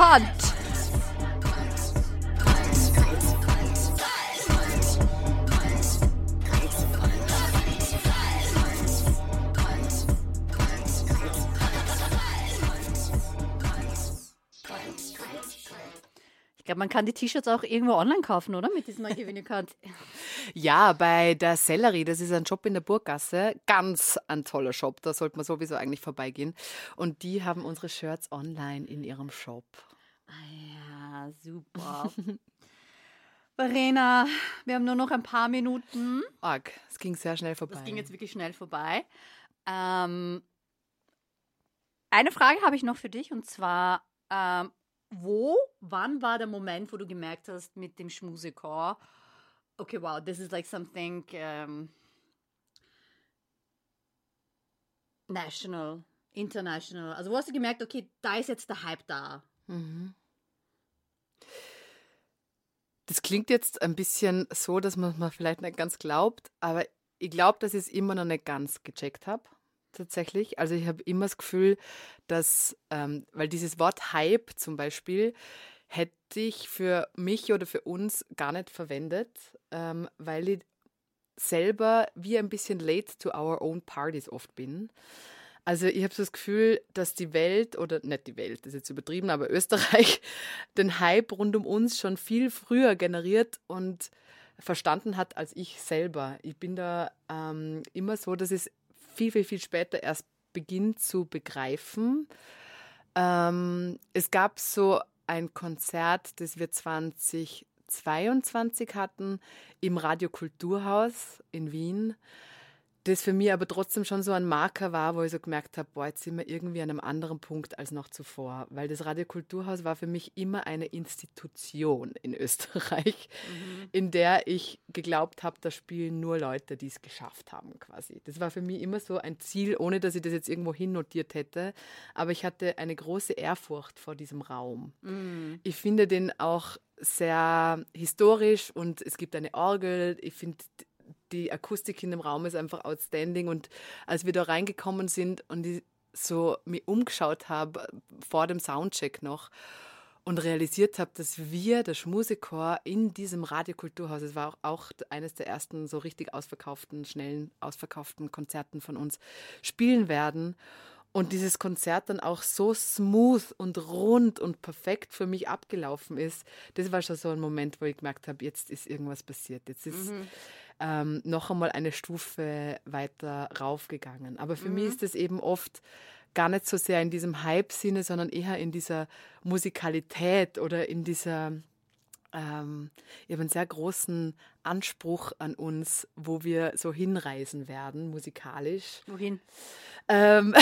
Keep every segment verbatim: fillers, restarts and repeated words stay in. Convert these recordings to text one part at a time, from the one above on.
Kant. Ich glaube, man kann die T-Shirts auch irgendwo online kaufen, oder? Mit diesem Gewinne Kant. Ja, bei der Sellerie, das ist ein Shop in der Burggasse. Ganz ein toller Shop, da sollte man sowieso eigentlich vorbeigehen. Und die haben unsere Shirts online in ihrem Shop. Ah ja, super. Verena, wir haben nur noch ein paar Minuten. Arg, es ging sehr schnell vorbei. Das ging jetzt wirklich schnell vorbei. Ähm, eine Frage habe ich noch für dich, und zwar, ähm, wo, wann war der Moment, wo du gemerkt hast mit dem Schmusechor, okay, wow, this is like something um, national, international. Also wo hast du gemerkt, okay, da ist jetzt der Hype da? Mhm. Das klingt jetzt ein bisschen so, dass man es mir vielleicht nicht ganz glaubt, aber ich glaube, dass ich es immer noch nicht ganz gecheckt habe. Tatsächlich. Also ich habe immer das Gefühl, dass, ähm, weil dieses Wort Hype zum Beispiel hätte ich für mich oder für uns gar nicht verwendet, ähm, weil ich selber wie ein bisschen late to our own parties oft bin. Also ich habe so das Gefühl, dass die Welt, oder nicht die Welt, das ist jetzt übertrieben, aber Österreich den Hype rund um uns schon viel früher generiert und verstanden hat als ich selber. Ich bin da ähm, immer so, dass es viel, viel, viel später erst beginnt zu begreifen. Ähm, es gab so ein Konzert, das wir zwanzig zweiundzwanzig hatten im Radio Kulturhaus in Wien, das für mich aber trotzdem schon so ein Marker war, wo ich so gemerkt habe, boah, jetzt sind wir irgendwie an einem anderen Punkt als noch zuvor. Weil das Radio Kulturhaus war für mich immer eine Institution in Österreich, mhm. in der ich geglaubt habe, da spielen nur Leute, die es geschafft haben quasi. Das war für mich immer so ein Ziel, ohne dass ich das jetzt irgendwo hinnotiert hätte. Aber ich hatte eine große Ehrfurcht vor diesem Raum. Mhm. Ich finde den auch sehr historisch und es gibt eine Orgel. Ich finde, die Akustik in dem Raum ist einfach outstanding. Und als wir da reingekommen sind und ich so mich umgeschaut habe, vor dem Soundcheck noch, und realisiert habe, dass wir, der Schmusechor, in diesem Radiokulturhaus, es war auch, auch eines der ersten so richtig ausverkauften, schnellen, ausverkauften Konzerten von uns, spielen werden. Und dieses Konzert dann auch so smooth und rund und perfekt für mich abgelaufen ist, das war schon so ein Moment, wo ich gemerkt habe, jetzt ist irgendwas passiert. Jetzt ist mhm. ähm, noch einmal eine Stufe weiter raufgegangen. Aber für mhm. mich ist das eben oft gar nicht so sehr in diesem Hype-Sinne, sondern eher in dieser Musikalität oder in dieser... Ähm, ich habe einen sehr großen Anspruch an uns, wo wir so hinreisen werden, musikalisch. Wohin? Ähm,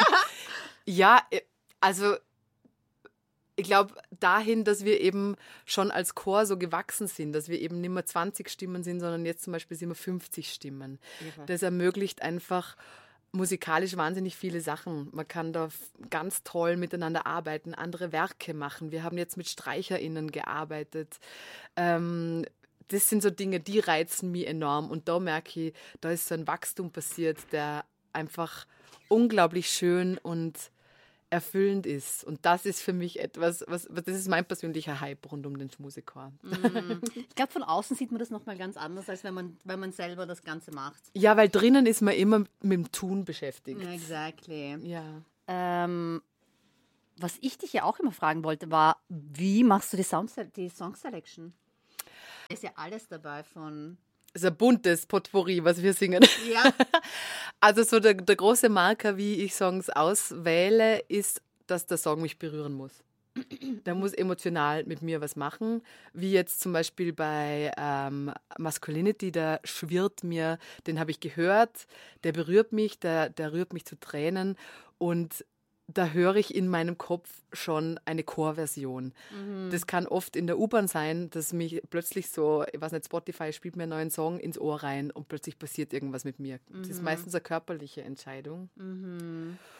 ja, also ich glaube dahin, dass wir eben schon als Chor so gewachsen sind, dass wir eben nicht mehr zwanzig Stimmen sind, sondern jetzt zum Beispiel sind wir fünfzig Stimmen. Ja. Das ermöglicht einfach musikalisch wahnsinnig viele Sachen. Man kann da ganz toll miteinander arbeiten, andere Werke machen. Wir haben jetzt mit StreicherInnen gearbeitet. Ähm, das sind so Dinge, die reizen mich enorm. Und da merke ich, da ist so ein Wachstum passiert, der einfach unglaublich schön und erfüllend ist. Und das ist für mich etwas, was, das ist mein persönlicher Hype rund um den Schmusechor. Mm. Ich glaube, von außen sieht man das nochmal ganz anders, als wenn man, wenn man selber das Ganze macht. Ja, weil drinnen ist man immer mit dem Tun beschäftigt. Ja, exactly. Ja. Ähm, was ich dich ja auch immer fragen wollte, war, wie machst du die, Sound die Song Selection? Da ist ja alles dabei von... Das ist ein buntes Potpourri, was wir singen. Ja. Also so der, der große Marker, wie ich Songs auswähle, ist, dass der Song mich berühren muss. Der muss emotional mit mir was machen. Wie jetzt zum Beispiel bei ähm, Masculinity, der schwirrt mir, den habe ich gehört, der berührt mich, der, der rührt mich zu Tränen und da höre ich in meinem Kopf schon eine Chorversion. Mhm. Das kann oft in der U-Bahn sein, dass mich plötzlich so, ich weiß nicht, Spotify spielt mir einen neuen Song ins Ohr rein und plötzlich passiert irgendwas mit mir. Mhm. Das ist meistens eine körperliche Entscheidung. Mhm.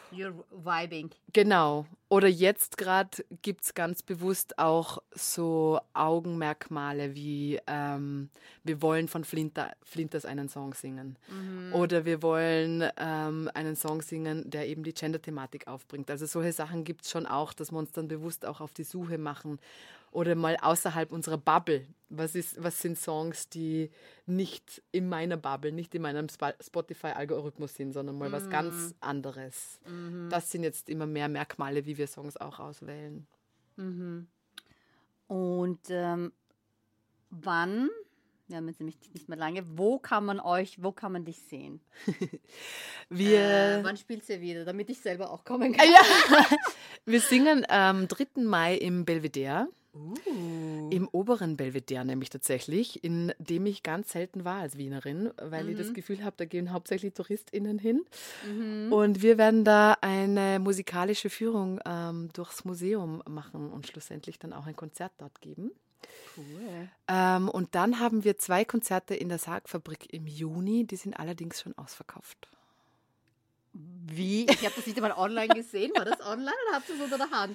You're vibing. Genau. Oder jetzt gerade gibt es ganz bewusst auch so Augenmerkmale wie ähm, wir wollen von Flinter, Flinters einen Song singen. Mhm. Oder wir wollen ähm, einen Song singen, der eben die Gender-Thematik aufbringt. Also solche Sachen gibt es schon auch, dass wir uns dann bewusst auch auf die Suche machen. Oder mal außerhalb unserer Bubble. Was, ist, was sind Songs, die nicht in meiner Bubble, nicht in meinem Spotify-Algorithmus sind, sondern mal mm. was ganz anderes. Mm-hmm. Das sind jetzt immer mehr Merkmale, wie wir Songs auch auswählen. Mm-hmm. Und ähm, wann, wir haben jetzt nämlich nicht mehr lange, wo kann man euch, wo kann man dich sehen? wir, äh, wann spielt ihr wieder, damit ich selber auch kommen kann? Ja. Wir singen am dritten Mai im Belvedere. Uh. Im oberen Belvedere nämlich tatsächlich, in dem ich ganz selten war als Wienerin, weil mhm. ich das Gefühl habe, da gehen hauptsächlich TouristInnen hin. Mhm. Und wir werden da eine musikalische Führung ähm, durchs Museum machen und schlussendlich dann auch ein Konzert dort geben. Cool. Ähm, und dann haben wir zwei Konzerte in der Sargfabrik im Juni, die sind allerdings schon ausverkauft. Wie? Ich habe das nicht einmal online gesehen. War das online oder habt ihr es unter der Hand?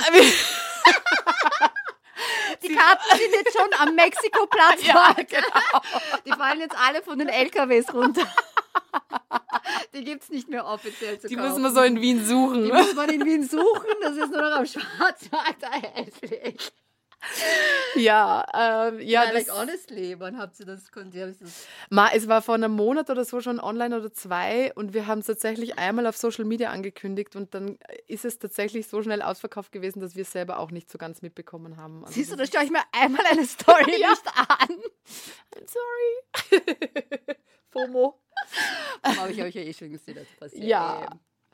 Die Karten sind jetzt schon am Mexiko-Platz. Ja, genau. Die fallen jetzt alle von den L K Ws runter. Die gibt es nicht mehr offiziell zu Die kaufen. müssen wir so in Wien suchen. Die muss man in Wien suchen. Das ist nur noch am Schwarzmarkt erhältlich. Ja, ähm, ja. ja, like honestly, wann habt ihr das konsumiert? Ma, es war vor einem Monat oder so schon online oder zwei und wir haben es tatsächlich einmal auf Social Media angekündigt und dann ist es tatsächlich so schnell ausverkauft gewesen, dass wir es selber auch nicht so ganz mitbekommen haben. Also siehst du, da schaue ich mir einmal eine Story ja. nicht an. I'm sorry. FOMO. Habe ich euch ja eh schon gesehen, dass das passiert. Ja.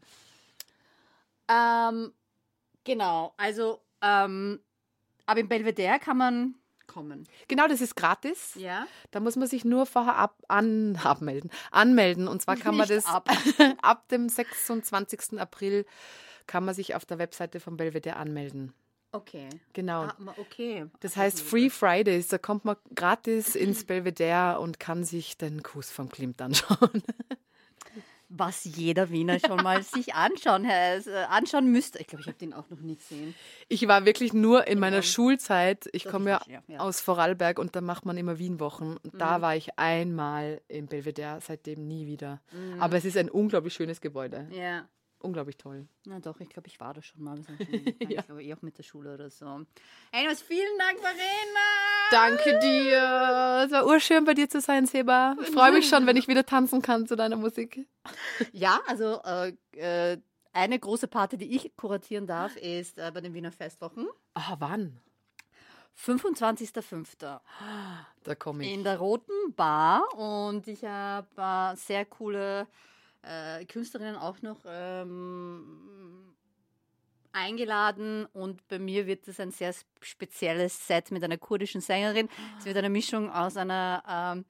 Ähm, genau, also ähm, aber im Belvedere kann man kommen. Genau, das ist gratis. Ja. Da muss man sich nur vorher ab, an, abmelden, anmelden. Und zwar kann man Nicht das ab. ab dem sechsundzwanzigsten April kann man sich auf der Webseite vom Belvedere anmelden. Okay. Genau. Ah, okay. Das heißt Free Fridays. Da kommt man gratis ins Belvedere und kann sich den Kuss vom Klimt anschauen. Was jeder Wiener schon mal sich anschauen, äh, anschauen müsste. Ich glaube, ich habe den auch noch nie gesehen. Ich war wirklich nur in meiner ja. Schulzeit. Ich komme ja, ja, ja aus Vorarlberg und da macht man immer Wienwochen. Und mhm. da war ich einmal im Belvedere, seitdem nie wieder. Mhm. Aber es ist ein unglaublich schönes Gebäude. Ja. Unglaublich toll. Na doch, ich glaube, ich war da schon mal. Schon ja. Ich glaube, eh auch mit der Schule oder so. Anyways, vielen Dank, Verena! Danke dir. Es war urschön, bei dir zu sein, Seba. Ich freue mich schon, wenn ich wieder tanzen kann zu deiner Musik. Ja, also äh, äh, eine große Party, die ich kuratieren darf, ist äh, bei den Wiener Festwochen. Ah, wann? fünfundzwanzigster fünfter Da komme ich. In der Roten Bar. Und ich habe äh, sehr coole Äh, Künstlerinnen auch noch ähm, eingeladen und bei mir wird es ein sehr spezielles Set mit einer kurdischen Sängerin. Es wird eine Mischung aus einer ähm,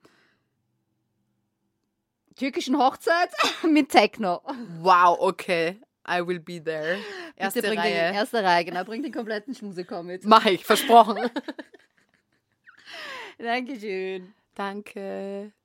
türkischen Hochzeit mit Techno. Wow, okay. I will be there. Erste Bitte bring Reihe. Die erste Reihe, genau. Bring den kompletten Schmusikor mit. Mach ich, versprochen. Dankeschön. Danke.